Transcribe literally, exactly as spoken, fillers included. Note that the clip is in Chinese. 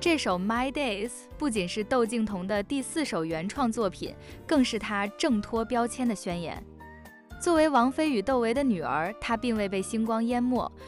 这首《My Days》不仅是窦靖童的第四首原创作品，更是他挣脱标签的宣言。作为王菲与窦唯的女儿，她并未被星光淹没，